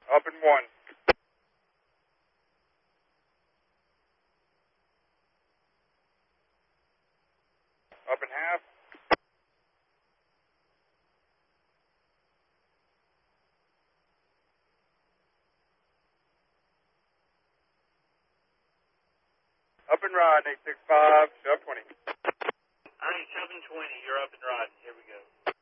Up in 1. Up in half. Up and rod, 865, shove 20. All right, 720, you're up and riding. Here we go.